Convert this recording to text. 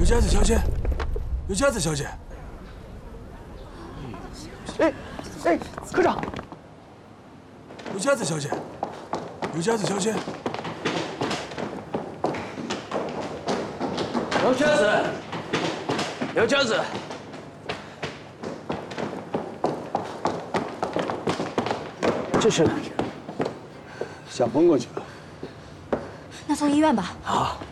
夹子小姐，有夹子小姐。 哎，科长， 有夹子小姐，有夹子小姐。 有夹子，有夹子。这是想昏过去了。 那送医院吧。 好。